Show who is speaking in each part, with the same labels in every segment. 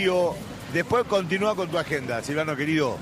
Speaker 1: frío. Después continúa con tu agenda, Silvano querido.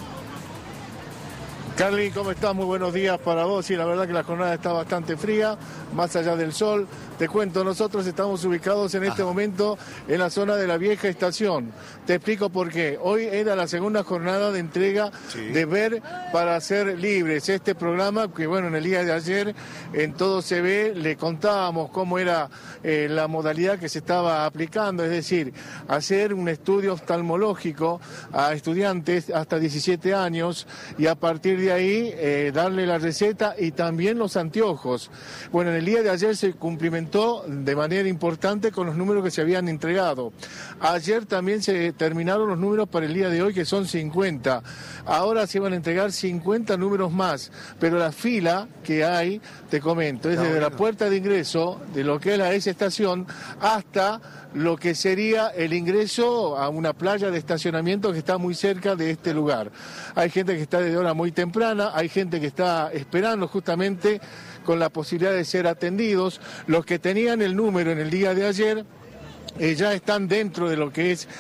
Speaker 2: Carly, ¿cómo estás? Muy buenos días para vos. Sí, la verdad que la jornada está bastante fría, más allá del sol. Te cuento, nosotros estamos ubicados en este momento en la zona de la vieja estación. Te explico por qué. Hoy era la segunda jornada de entrega de Ver para Ser Libres. Este programa que, bueno, en el día de ayer en Todo Se Ve le contábamos cómo era la modalidad que se estaba aplicando, es decir, hacer un estudio oftalmológico a estudiantes hasta 17 años y a partir de ahí darle la receta y también los anteojos. Bueno, en el día de ayer se cumplimentó de manera importante con los números que se habían entregado. Ayer también se terminaron los números para el día de hoy, que son 50. Ahora se van a entregar 50 números más, pero la fila que hay, te comento, es desde la puerta de ingreso de lo que es la estación hasta lo que sería el ingreso a una playa de estacionamiento que está muy cerca de este lugar. Hay gente que está desde hora muy temprana, hay gente que está esperando justamente con la posibilidad de ser atendidos. Los que tenían el número en el día de ayer ya están dentro de lo que es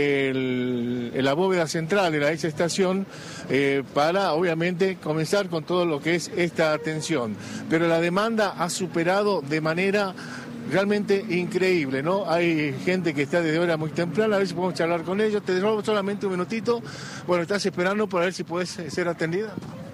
Speaker 2: la bóveda central de la estación para obviamente comenzar con todo lo que es esta atención. Pero la demanda ha superado de manera realmente increíble, ¿no? Hay gente que está desde hora muy temprana, a ver si podemos charlar con ellos. Te robo solamente un minutito. Bueno, ¿estás esperando para ver si puedes ser atendida?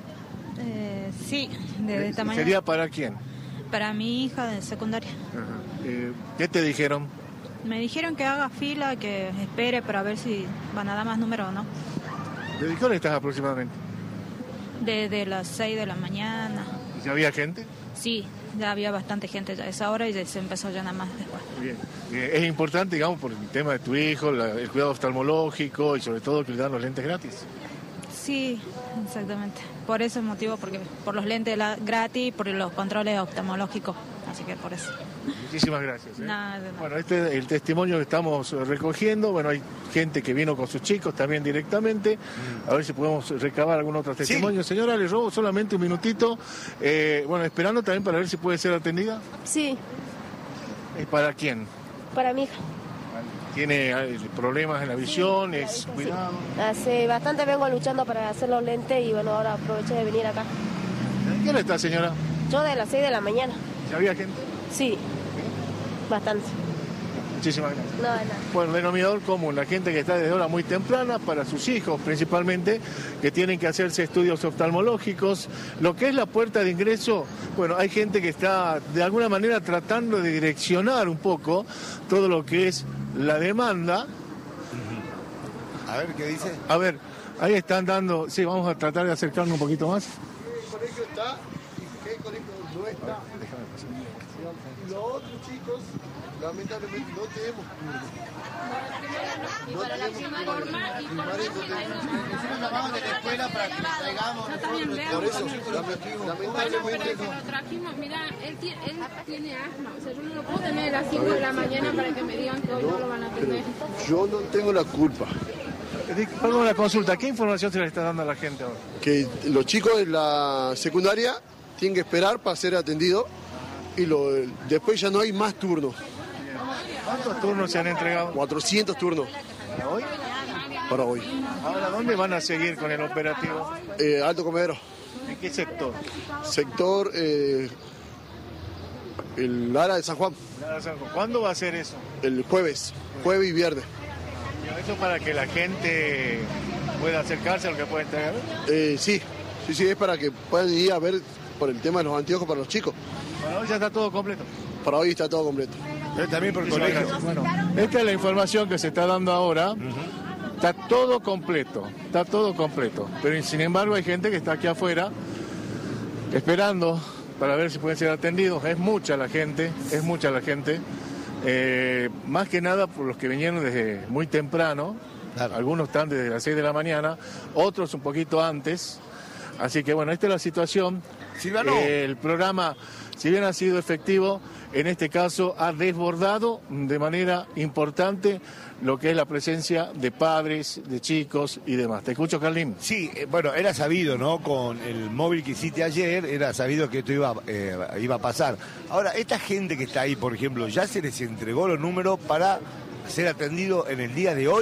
Speaker 3: Sí, desde esta mañana.
Speaker 2: ¿Sería para quién?
Speaker 3: Para mi hija de secundaria.
Speaker 2: ¿Qué te dijeron?
Speaker 3: Me dijeron que haga fila, que espere para ver si van a dar más números o no.
Speaker 2: ¿Desde qué hora estás aproximadamente?
Speaker 3: Desde las 6 de la mañana.
Speaker 2: ¿Ya había gente?
Speaker 3: Sí, ya había bastante gente ya a esa hora y ya se empezó a llenar más después.
Speaker 2: Bien. Es importante, digamos, por el tema de tu hijo, el cuidado oftalmológico y sobre todo que le dan los lentes gratis.
Speaker 3: Sí, exactamente. Por ese motivo, porque por los lentes gratis, por los controles oftalmológicos. Así que por eso.
Speaker 2: Muchísimas gracias.
Speaker 3: Nada.
Speaker 2: Bueno, este es el testimonio que estamos recogiendo. Bueno, hay gente que vino con sus chicos también directamente. A ver si podemos recabar algún otro testimonio. Sí. Señora, le robo solamente un minutito. Bueno, esperando también para ver si puede ser atendida.
Speaker 4: Sí.
Speaker 2: ¿Para quién?
Speaker 4: Para mi hija.
Speaker 2: ¿Tiene problemas en la visión? Sí, ¿es cuidado?
Speaker 4: Sí. Hace bastante vengo luchando para hacer los lentes y bueno, ahora aproveché de venir acá.
Speaker 2: ¿Qué hora está, señora?
Speaker 4: Yo de las 6 de la mañana.
Speaker 2: ¿Ya había gente?
Speaker 4: Sí, bastante.
Speaker 2: Muchísimas gracias.
Speaker 4: No, nada.
Speaker 2: Bueno, denominador común, la gente que está desde hora muy temprana, para sus hijos principalmente, que tienen que hacerse estudios oftalmológicos. Lo que es la puerta de ingreso, bueno, hay gente que está de alguna manera tratando de direccionar un poco todo lo que es la demanda.
Speaker 1: A ver, ¿qué dice?
Speaker 2: A ver, ahí están dando, sí, vamos a tratar de acercarnos un poquito más.
Speaker 5: ¿Qué colegio está y qué colegio no está? Y los otros chicos, lamentablemente, no tenemos.
Speaker 6: Y para la primaria nosotros llamamos de la escuela para que lo traigamos.
Speaker 5: Por eso, lamentablemente
Speaker 6: lo trajimos, mira, él tiene asma, o sea, yo no lo puedo tener a las 5 de la mañana para que me digan que hoy no lo van a atender.
Speaker 5: yo no tengo la culpa.
Speaker 2: Perdón, una consulta, ¿qué información se le está dando a la gente ahora?
Speaker 5: Que los chicos de la secundaria tienen que esperar para ser atendidos y después ya no hay más turnos.
Speaker 2: ¿Cuántos turnos se han entregado?
Speaker 5: 400 turnos.
Speaker 2: ¿Para hoy?
Speaker 5: Para hoy.
Speaker 2: Ahora, ¿dónde van a seguir con el operativo?
Speaker 5: Alto Comedero.
Speaker 2: ¿En qué sector?
Speaker 5: Sector, el área de San Juan.
Speaker 2: ¿Cuándo va a ser eso?
Speaker 5: El jueves y viernes.
Speaker 2: ¿Eso para que la gente pueda acercarse a lo que puede entregar?
Speaker 5: Sí, es para que puedan ir a ver por el tema de los anteojos para los chicos.
Speaker 2: Para hoy ya está todo completo.
Speaker 5: Para hoy está todo completo.
Speaker 1: También por colegio.
Speaker 2: Bueno, esta es la información que se está dando ahora. Está todo completo, pero sin embargo hay gente que está aquí afuera esperando para ver si pueden ser atendidos. Es mucha la gente. Más que nada por los que vinieron desde muy temprano. Claro. Algunos están desde las 6 de la mañana, otros un poquito antes. Así que bueno, esta es la situación.
Speaker 1: Silvano.
Speaker 2: El programa, si bien ha sido efectivo, en este caso ha desbordado de manera importante lo que es la presencia de padres, de chicos y demás. ¿Te escucho, Carlín?
Speaker 1: Sí, bueno, era sabido, ¿no? Con el móvil que hiciste ayer, era sabido que esto iba a pasar. Ahora, esta gente que está ahí, por ejemplo, ¿ya se les entregó los números para ser atendido en el día de hoy?